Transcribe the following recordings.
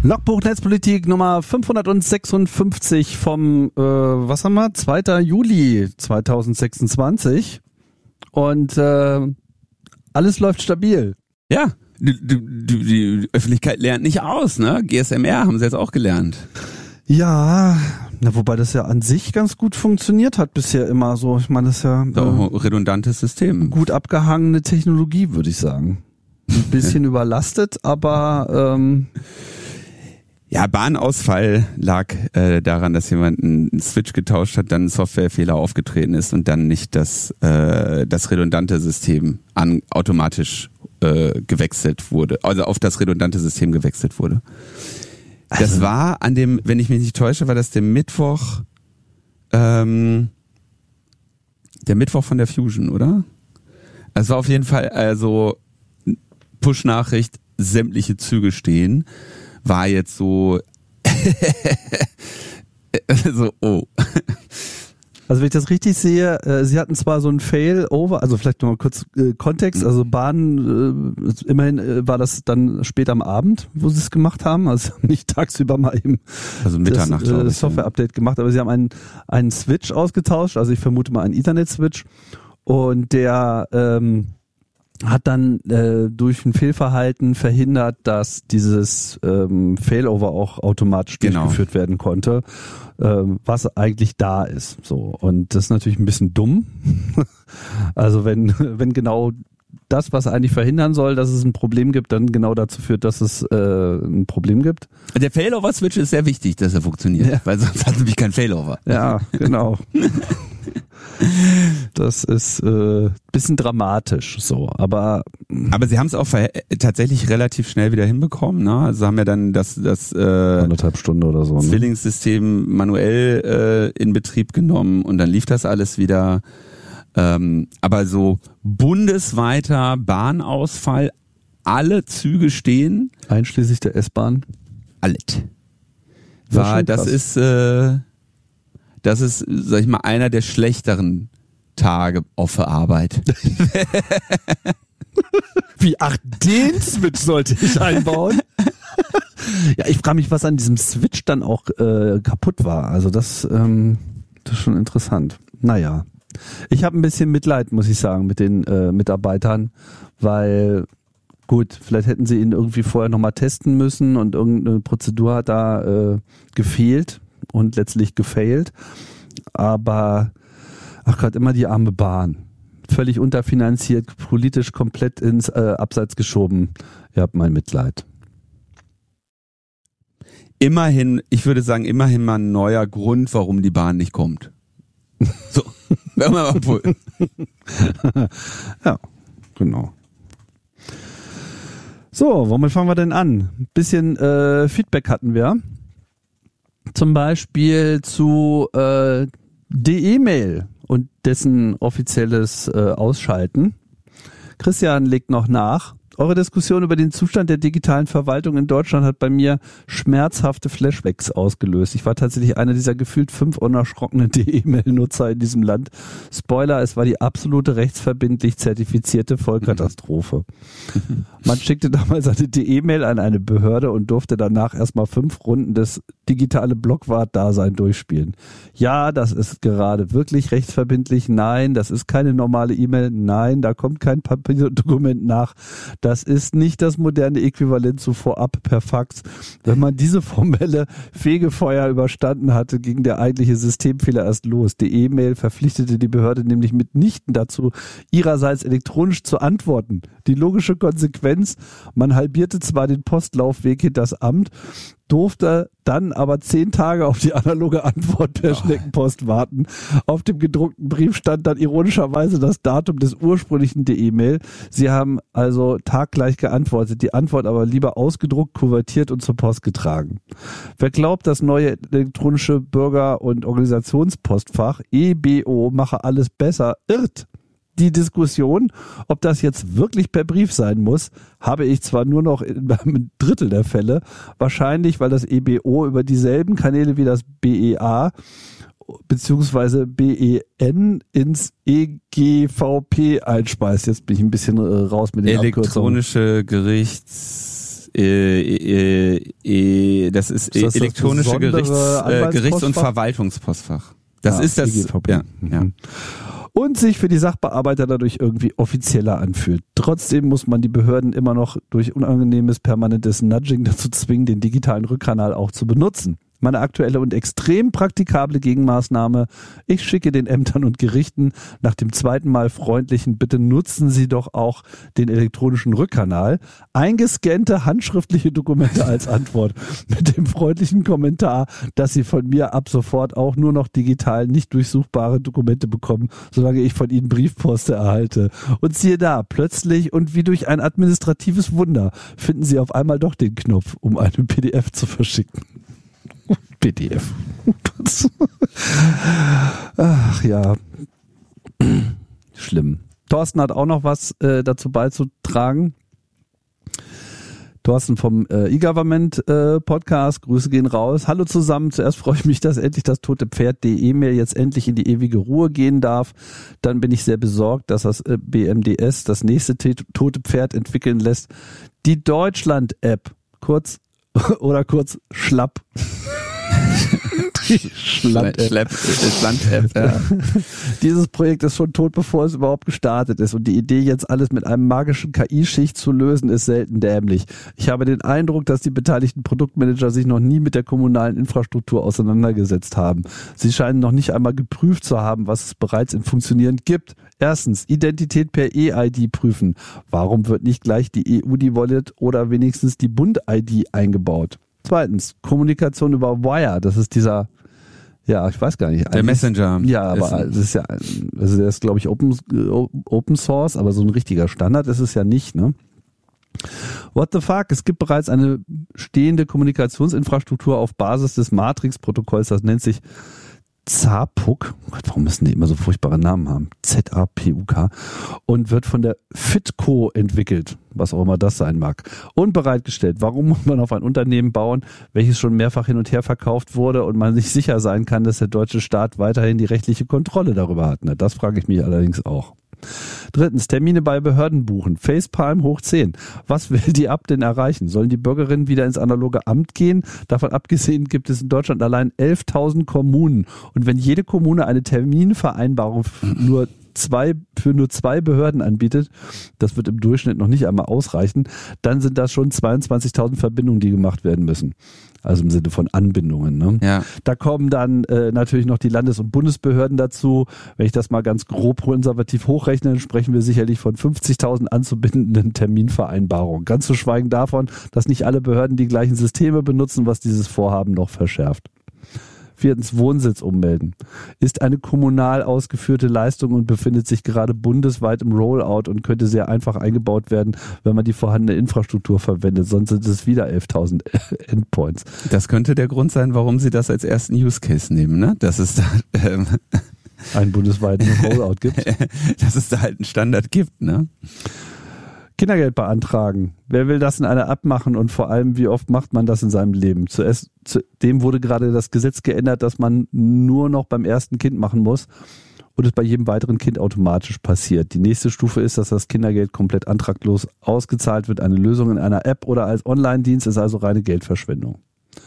Logbuch Netzpolitik Nummer 556 vom, 2. Juli 2026 und alles läuft stabil. Ja, die Öffentlichkeit lernt nicht aus, ne? GSMR haben sie jetzt auch gelernt. Ja, na, wobei das ja an sich ganz gut funktioniert hat bisher immer so. Ich meine, das ist ja redundantes System. Gut abgehangene Technologie, würde ich sagen. Ein bisschen überlastet, aber ja, Bahnausfall lag daran, dass jemand einen Switch getauscht hat, dann ein Softwarefehler aufgetreten ist und dann nicht das redundante System automatisch gewechselt wurde, also auf das redundante System gewechselt wurde. Das war an dem, wenn ich mich nicht täusche, war das der Mittwoch von der Fusion, oder? Es war auf jeden Fall, also Push-Nachricht, sämtliche Züge stehen, war jetzt so oh. Also wenn ich das richtig sehe, sie hatten zwar so ein Fail-Over, also vielleicht nochmal kurz Kontext, also Bahn, immerhin war das dann spät am Abend, wo sie es gemacht haben, also nicht tagsüber mal eben also Mitternacht, das Software-Update gemacht, aber sie haben einen Switch ausgetauscht, also ich vermute mal einen Ethernet-Switch und der hat dann durch ein Fehlverhalten verhindert, dass dieses Failover auch automatisch durchgeführt werden konnte, was eigentlich da ist. So, und das ist natürlich ein bisschen dumm. Also wenn genau das, was eigentlich verhindern soll, dass es ein Problem gibt, dann genau dazu führt, dass es ein Problem gibt. Der Failover-Switch ist sehr wichtig, dass er funktioniert, ja. Weil sonst hat nämlich kein Failover. Ja, genau. Das ist bisschen dramatisch so, aber sie haben es auch tatsächlich relativ schnell wieder hinbekommen, ne? Also haben ja dann das 1,5 Stunden oder so, Zwillingssystem manuell in Betrieb genommen und dann lief das alles wieder. Aber so bundesweiter Bahnausfall, alle Züge stehen, einschließlich der S-Bahn, alles. Das ist, sag ich mal, einer der schlechteren Tage auf der Arbeit. Wie, den Switch sollte ich einbauen? Ja, ich frage mich, was an diesem Switch dann auch kaputt war. Also das ist schon interessant. Naja, ich habe ein bisschen Mitleid, muss ich sagen, mit den Mitarbeitern, weil gut, vielleicht hätten sie ihn irgendwie vorher nochmal testen müssen und irgendeine Prozedur hat da gefehlt und letztlich gefailt. Aber, ach Gott, immer die arme Bahn. Völlig unterfinanziert, politisch komplett ins Abseits geschoben. Ihr habt mein Mitleid. Immerhin, ich würde sagen, immerhin mal ein neuer Grund, warum die Bahn nicht kommt. So, wenn man mal ja, genau. So, womit fangen wir denn an? Ein bisschen Feedback hatten wir. Zum Beispiel zu DE-Mail und dessen offizielles Ausschalten. Christian legt noch nach. Eure Diskussion über den Zustand der digitalen Verwaltung in Deutschland hat bei mir schmerzhafte Flashbacks ausgelöst. Ich war tatsächlich einer dieser gefühlt 5 unerschrockenen DE-Mail-Nutzer in diesem Land. Spoiler, es war die absolute rechtsverbindlich zertifizierte Vollkatastrophe. Man schickte damals eine DE-Mail an eine Behörde und durfte danach erstmal 5 Runden des digitale Blockwart-Dasein durchspielen. Ja, das ist gerade wirklich rechtsverbindlich. Nein, das ist keine normale E-Mail. Nein, da kommt kein Papierdokument nach. Das ist nicht das moderne Äquivalent zu vorab per Fax. Wenn man diese formelle Fegefeuer überstanden hatte, ging der eigentliche Systemfehler erst los. Die E-Mail verpflichtete die Behörde nämlich mitnichten dazu, ihrerseits elektronisch zu antworten. Die logische Konsequenz, man halbierte zwar den Postlaufweg hinter das Amt, durfte dann aber 10 Tage auf die analoge Antwort per Schneckenpost warten. Auf dem gedruckten Brief stand dann ironischerweise das Datum des ursprünglichen E-Mail. Sie haben also taggleich geantwortet, die Antwort aber lieber ausgedruckt, kuvertiert und zur Post getragen. Wer glaubt, das neue elektronische Bürger- und Organisationspostfach EBO mache alles besser, irrt. Die Diskussion, ob das jetzt wirklich per Brief sein muss, habe ich zwar nur noch in einem Drittel der Fälle, wahrscheinlich, weil das EBO über dieselben Kanäle wie das BEA bzw. BEN ins EGVP einspeist. Jetzt bin ich ein bisschen raus mit den elektronische Gerichts das ist das elektronische besondere Gerichts- und Anwaltspostfach? Verwaltungspostfach. Das ist das. EGVP. Ja, ja. Und sich für die Sachbearbeiter dadurch irgendwie offizieller anfühlt. Trotzdem muss man die Behörden immer noch durch unangenehmes permanentes Nudging dazu zwingen, den digitalen Rückkanal auch zu benutzen. Meine aktuelle und extrem praktikable Gegenmaßnahme: Ich schicke den Ämtern und Gerichten nach dem zweiten Mal freundlichen Bitte nutzen Sie doch auch den elektronischen Rückkanal eingescannte handschriftliche Dokumente als Antwort mit dem freundlichen Kommentar, dass Sie von mir ab sofort auch nur noch digital nicht durchsuchbare Dokumente bekommen, solange ich von Ihnen Briefpost erhalte. Und siehe da, plötzlich und wie durch ein administratives Wunder finden Sie auf einmal doch den Knopf, um eine PDF zu verschicken. PDF. Ach ja. Schlimm. Thorsten hat auch noch was dazu beizutragen. Thorsten vom E-Government Podcast. Grüße gehen raus. Hallo zusammen. Zuerst freue ich mich, dass endlich das tote Pferd.de Mail jetzt endlich in die ewige Ruhe gehen darf. Dann bin ich sehr besorgt, dass das BMDS das nächste tote Pferd entwickeln lässt. Die Deutschland-App. Kurz Schlapp. Schland-App. Ja. Dieses Projekt ist schon tot, bevor es überhaupt gestartet ist. Und die Idee, jetzt alles mit einem magischen KI-Schicht zu lösen, ist selten dämlich. Ich habe den Eindruck, dass die beteiligten Produktmanager sich noch nie mit der kommunalen Infrastruktur auseinandergesetzt haben. Sie scheinen noch nicht einmal geprüft zu haben, was es bereits in Funktionieren gibt. Erstens, Identität per E-ID prüfen. Warum wird nicht gleich die EU-Wallet oder wenigstens die Bund-ID eingebaut? Zweitens, Kommunikation über Wire. Das ist dieser, ja, ich weiß gar nicht. Der Messenger. Ja, aber das ist ja, also der ist, glaube ich, Open Source, aber so ein richtiger Standard ist es ja nicht, ne? What the fuck? Es gibt bereits eine stehende Kommunikationsinfrastruktur auf Basis des Matrix-Protokolls, das nennt sich ZAPUK, warum müssen die immer so furchtbare Namen haben? ZAPUK, und wird von der Fitco entwickelt, was auch immer das sein mag, und bereitgestellt. Warum muss man auf ein Unternehmen bauen, welches schon mehrfach hin und her verkauft wurde und man sich sicher sein kann, dass der deutsche Staat weiterhin die rechtliche Kontrolle darüber hat? Ne? Das frage ich mich allerdings auch. Drittens, Termine bei Behörden buchen. Facepalm hoch 10. Was will die App denn erreichen? Sollen die Bürgerinnen wieder ins analoge Amt gehen? Davon abgesehen gibt es in Deutschland allein 11.000 Kommunen. Und wenn jede Kommune eine Terminvereinbarung für nur zwei Behörden anbietet, das wird im Durchschnitt noch nicht einmal ausreichen, dann sind das schon 22.000 Verbindungen, die gemacht werden müssen. Also im Sinne von Anbindungen. Ne? Ja. Da kommen dann natürlich noch die Landes- und Bundesbehörden dazu. Wenn ich das mal ganz grob konservativ hochrechne, dann sprechen wir sicherlich von 50.000 anzubindenden Terminvereinbarungen. Ganz zu schweigen davon, dass nicht alle Behörden die gleichen Systeme benutzen, was dieses Vorhaben noch verschärft. Viertens, Wohnsitz ummelden. Ist eine kommunal ausgeführte Leistung und befindet sich gerade bundesweit im Rollout und könnte sehr einfach eingebaut werden, wenn man die vorhandene Infrastruktur verwendet. Sonst sind es wieder 11.000 Endpoints. Das könnte der Grund sein, warum Sie das als ersten Use Case nehmen, ne? Dass es da einen bundesweiten Rollout gibt. Dass es da halt einen Standard gibt, ne? Kindergeld beantragen. Wer will das in einer App machen und vor allem, wie oft macht man das in seinem Leben? Zudem wurde gerade das Gesetz geändert, dass man nur noch beim ersten Kind machen muss und es bei jedem weiteren Kind automatisch passiert. Die nächste Stufe ist, dass das Kindergeld komplett antraglos ausgezahlt wird. Eine Lösung in einer App oder als Online-Dienst ist also reine Geldverschwendung.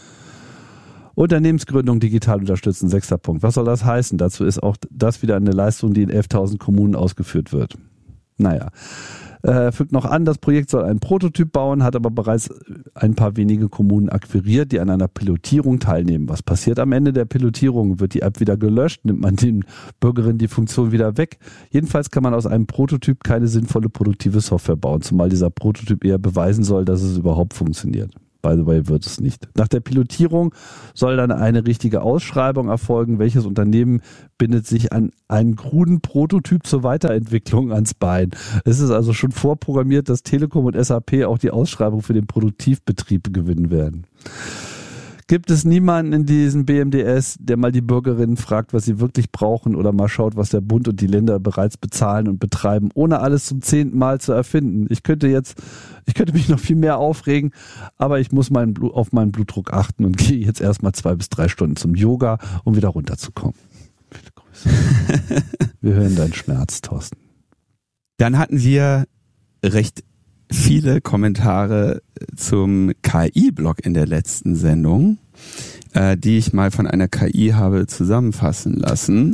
Unternehmensgründung digital unterstützen, 6. Punkt. Was soll das heißen? Dazu ist auch das wieder eine Leistung, die in 11.000 Kommunen ausgeführt wird. Naja. Fügt noch an, das Projekt soll einen Prototyp bauen, hat aber bereits ein paar wenige Kommunen akquiriert, die an einer Pilotierung teilnehmen. Was passiert am Ende der Pilotierung? Wird die App wieder gelöscht? Nimmt man den Bürgerinnen die Funktion wieder weg? Jedenfalls kann man aus einem Prototyp keine sinnvolle produktive Software bauen, zumal dieser Prototyp eher beweisen soll, dass es überhaupt funktioniert. By the way, wird es nicht. Nach der Pilotierung soll dann eine richtige Ausschreibung erfolgen. Welches Unternehmen bindet sich an einen kruden Prototyp zur Weiterentwicklung ans Bein? Es ist also schon vorprogrammiert, dass Telekom und SAP auch die Ausschreibung für den Produktivbetrieb gewinnen werden. Gibt es niemanden in diesem BMDS, der mal die Bürgerinnen fragt, was sie wirklich brauchen oder mal schaut, was der Bund und die Länder bereits bezahlen und betreiben, ohne alles zum 10. Mal zu erfinden? Ich könnte mich noch viel mehr aufregen, aber ich muss auf meinen Blutdruck achten und gehe jetzt erstmal 2 bis 3 Stunden zum Yoga, um wieder runterzukommen. Viele Grüße. Wir hören deinen Schmerz, Thorsten. Dann hatten wir recht viele Kommentare zum KI-Blog in der letzten Sendung, die ich mal von einer KI habe zusammenfassen lassen.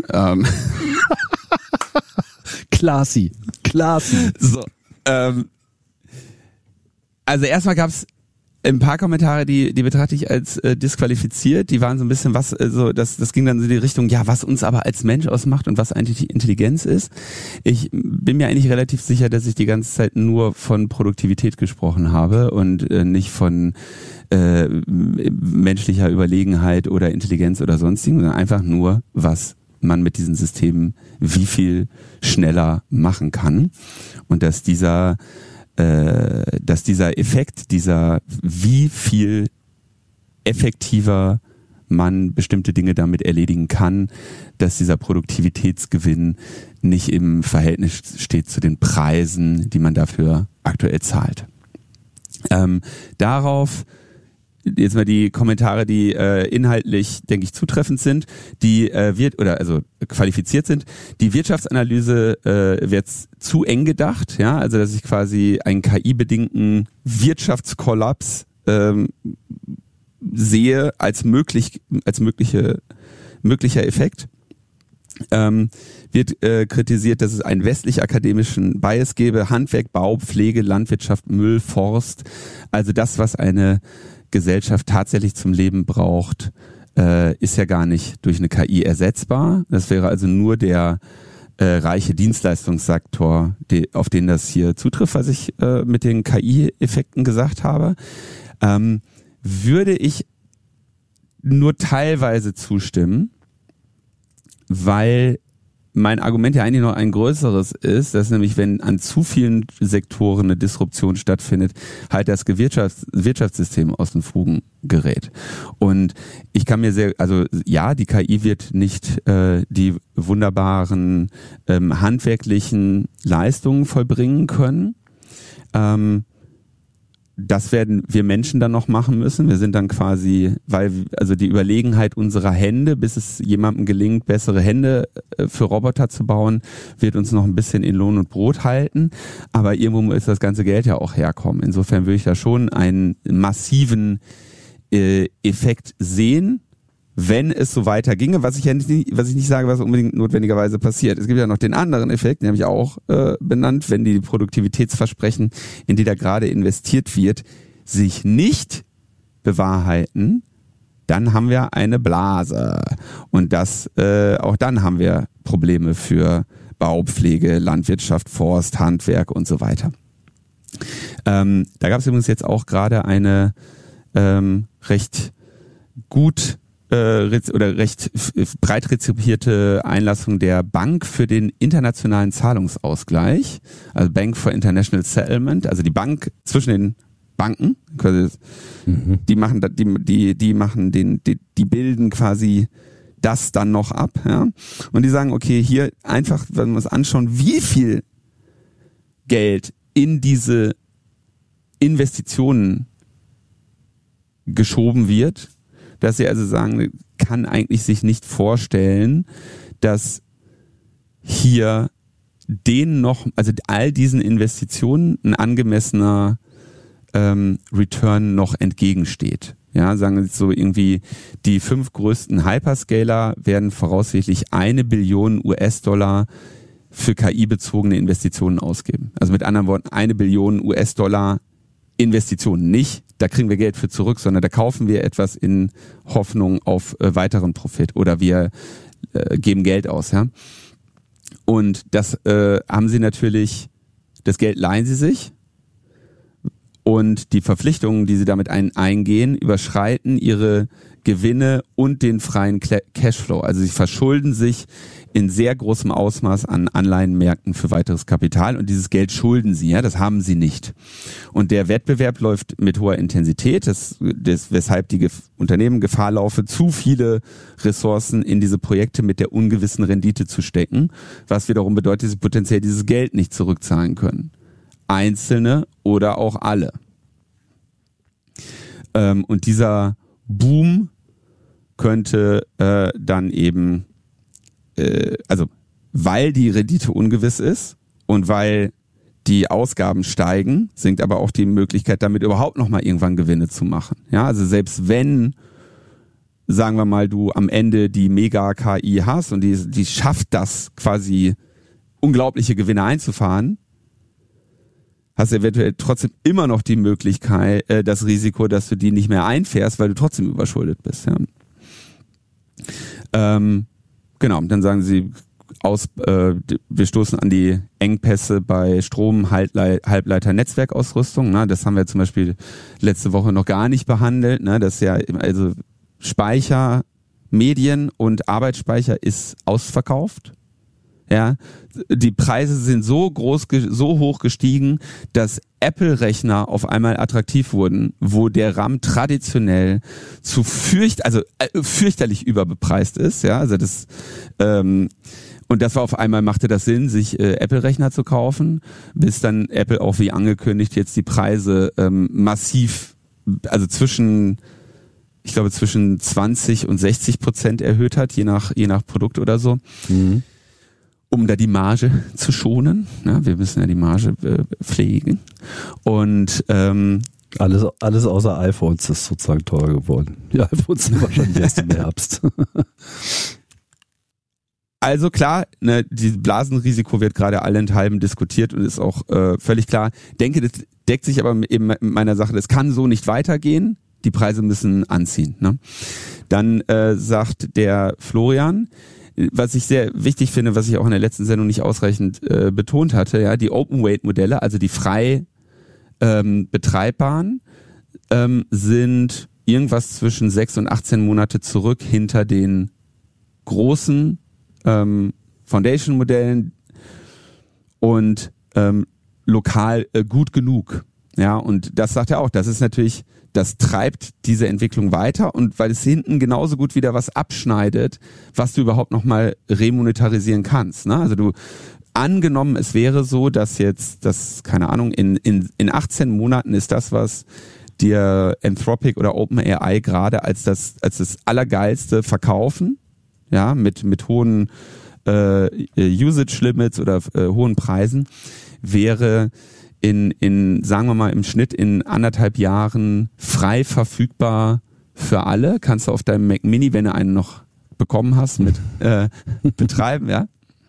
Classy. So, also erstmal gab es ein paar Kommentare, die betrachte ich als disqualifiziert. Die waren so ein bisschen das ging dann so in die Richtung, ja, was uns aber als Mensch ausmacht und was eigentlich die Intelligenz ist. Ich bin mir eigentlich relativ sicher, dass ich die ganze Zeit nur von Produktivität gesprochen habe und nicht von menschlicher Überlegenheit oder Intelligenz oder sonstigen, sondern einfach nur, was man mit diesen Systemen wie viel schneller machen kann. Und dass dieser Effekt, wie viel effektiver man bestimmte Dinge damit erledigen kann, dass dieser Produktivitätsgewinn nicht im Verhältnis steht zu den Preisen, die man dafür aktuell zahlt. Darauf jetzt mal die Kommentare, die inhaltlich, denke ich, zutreffend sind, die qualifiziert sind. Die Wirtschaftsanalyse wird zu eng gedacht, ja, also dass ich quasi einen KI-bedingten Wirtschaftskollaps sehe als möglicher Effekt. Wird kritisiert, dass es einen westlich-akademischen Bias gäbe, Handwerk, Bau, Pflege, Landwirtschaft, Müll, Forst, also das, was eine Gesellschaft tatsächlich zum Leben braucht, ist ja gar nicht durch eine KI ersetzbar. Das wäre also nur der reiche Dienstleistungssektor, auf den das hier zutrifft, was ich mit den KI-Effekten gesagt habe. Würde ich nur teilweise zustimmen, weil mein Argument ja eigentlich noch ein größeres ist, dass nämlich, wenn an zu vielen Sektoren eine Disruption stattfindet, halt das Wirtschaftssystem aus den Fugen gerät. Und ich kann mir die KI wird nicht die wunderbaren handwerklichen Leistungen vollbringen können. Das werden wir Menschen dann noch machen müssen. Wir sind dann quasi, die Überlegenheit unserer Hände, bis es jemandem gelingt, bessere Hände für Roboter zu bauen, wird uns noch ein bisschen in Lohn und Brot halten. Aber irgendwo muss das ganze Geld ja auch herkommen. Insofern würde ich da schon einen massiven Effekt sehen, wenn es so weiter ginge, was ich nicht sage, was unbedingt notwendigerweise passiert. Es gibt ja noch den anderen Effekt, den habe ich auch benannt, wenn die Produktivitätsversprechen, in die da gerade investiert wird, sich nicht bewahrheiten, dann haben wir eine Blase. Und auch dann haben wir Probleme für Baupflege, Landwirtschaft, Forst, Handwerk und so weiter. Da gab es übrigens jetzt auch gerade eine recht breit rezipierte Einlassung der Bank für den internationalen Zahlungsausgleich, also Bank for International Settlement, also die Bank zwischen den Banken, die bilden quasi das dann noch ab, ja. Und die sagen, okay, hier einfach, wenn wir uns anschauen, wie viel Geld in diese Investitionen geschoben wird, dass sie also sagen, kann eigentlich sich nicht vorstellen, dass hier all diesen Investitionen ein angemessener Return noch entgegensteht. Ja, sagen wir so irgendwie, die 5 größten Hyperscaler werden voraussichtlich $1 Billion für KI-bezogene Investitionen ausgeben. Also mit anderen Worten, $1 Billion Investitionen nicht, da kriegen wir Geld für zurück, sondern da kaufen wir etwas in Hoffnung auf weiteren Profit oder wir geben Geld aus. Ja? Und das haben sie natürlich, das Geld leihen sie sich und die Verpflichtungen, die sie damit eingehen, überschreiten ihre Gewinne und den freien Cashflow. Also sie verschulden sich in sehr großem Ausmaß an Anleihenmärkten für weiteres Kapital und dieses Geld schulden sie, ja, das haben sie nicht. Und der Wettbewerb läuft mit hoher Intensität, weshalb die Unternehmen Gefahr laufen, zu viele Ressourcen in diese Projekte mit der ungewissen Rendite zu stecken, was wiederum bedeutet, dass sie potenziell dieses Geld nicht zurückzahlen können. Einzelne oder auch alle. Und dieser Boom könnte dann eben, weil die Rendite ungewiss ist und weil die Ausgaben steigen, sinkt aber auch die Möglichkeit, damit überhaupt nochmal irgendwann Gewinne zu machen. Ja, also selbst wenn, sagen wir mal, du am Ende die Mega-KI hast und die schafft das quasi unglaubliche Gewinne einzufahren, hast du eventuell trotzdem immer noch die Möglichkeit, das Risiko, dass du die nicht mehr einfährst, weil du trotzdem überschuldet bist. Ja. Genau, dann sagen sie, wir stoßen an die Engpässe bei Strom, Halbleiter, Netzwerkausrüstung. Ne? Das haben wir zum Beispiel letzte Woche noch gar nicht behandelt. Ne? Das ist ja, also Speicher, Medien und Arbeitsspeicher ist ausverkauft. Ja, die Preise sind so hoch gestiegen, dass Apple-Rechner auf einmal attraktiv wurden, wo der RAM traditionell fürchterlich überbepreist ist. Ja, also das und das war auf einmal, machte das Sinn, sich Apple-Rechner zu kaufen, bis dann Apple auch wie angekündigt jetzt die Preise massiv, also zwischen 20 und 60% erhöht hat, je nach Produkt oder so. Mhm. Um da die Marge zu schonen. Ja, wir müssen ja die Marge pflegen. Und alles außer iPhones ist sozusagen teurer geworden. Die iPhones sind wahrscheinlich erst im Herbst. Also klar, ne, dieses Blasenrisiko wird gerade allenthalben diskutiert und ist auch völlig klar. Denke, das deckt sich aber eben mit meiner Sache, das kann so nicht weitergehen. Die Preise müssen anziehen. Ne? Dann sagt der Florian, was ich sehr wichtig finde, was ich auch in der letzten Sendung nicht ausreichend betont hatte, ja, die Open-Weight-Modelle, also die frei betreibbaren, sind irgendwas zwischen 6 und 18 Monate zurück hinter den großen Foundation-Modellen und lokal gut genug. Ja, und das sagt er auch, das ist natürlich, das treibt diese Entwicklung weiter und weil es hinten genauso gut wieder was abschneidet, was du überhaupt nochmal remonetarisieren kannst. Ne? Also angenommen, es wäre so, dass jetzt, keine Ahnung, in 18 Monaten ist das, was dir Anthropic oder OpenAI gerade als das Allergeilste verkaufen, ja, mit hohen Usage Limits oder hohen Preisen, wäre sagen wir mal im Schnitt in 1,5 Jahren frei verfügbar für alle. Kannst du auf deinem Mac Mini, wenn du einen noch bekommen hast, mit betreiben, ja.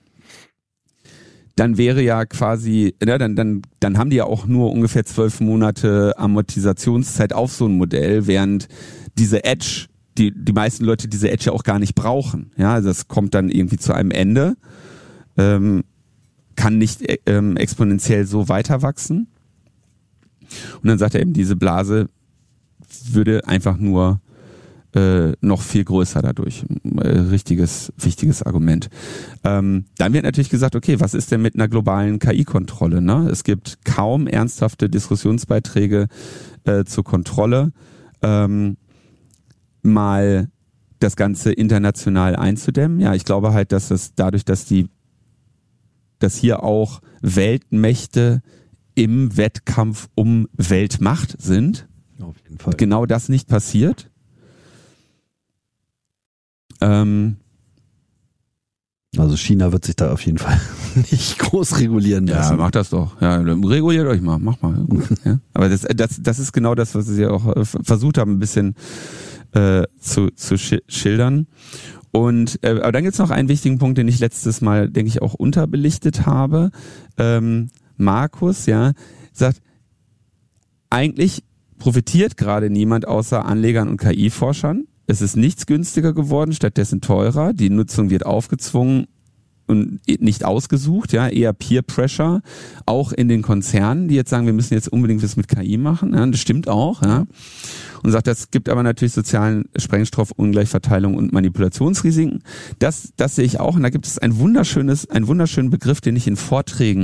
Dann wäre ja quasi, ja, dann haben die ja auch nur ungefähr 12 Monate Amortisationszeit auf so ein Modell, während diese Edge, die meisten Leute diese Edge ja auch gar nicht brauchen. Ja, also das kommt dann irgendwie zu einem Ende. Kann nicht exponentiell so weiter wachsen. Und dann sagt er eben, diese Blase würde einfach nur noch viel größer dadurch. Wichtiges Argument. Dann wird natürlich gesagt, okay, was ist denn mit einer globalen KI-Kontrolle? Ne? Es gibt kaum ernsthafte Diskussionsbeiträge zur Kontrolle. Mal das Ganze international einzudämmen. Ja, ich glaube halt, dass es dadurch, dass hier auch Weltmächte im Wettkampf um Weltmacht sind. Auf jeden Fall. Genau das nicht passiert. Also China wird sich da auf jeden Fall nicht groß regulieren lassen. Ja, macht das doch. Ja, reguliert euch mal, mach mal. Ja. Aber das ist genau das, was sie auch versucht haben, ein bisschen zu schildern. Und aber dann gibt's noch einen wichtigen Punkt, den ich letztes Mal, denke ich, auch unterbelichtet habe. Markus, ja, sagt, eigentlich profitiert gerade niemand außer Anlegern und KI-Forschern. Es ist nichts günstiger geworden, stattdessen teurer. Die Nutzung wird aufgezwungen und nicht ausgesucht, ja, eher Peer Pressure, auch in den Konzernen, die jetzt sagen, wir müssen jetzt unbedingt was mit KI machen. Ja, das stimmt auch, ja. Und sagt, das gibt aber natürlich sozialen Sprengstoff, Ungleichverteilung und Manipulationsrisiken. Das sehe ich auch. Und da gibt es einen wunderschönen Begriff, den ich in Vorträgen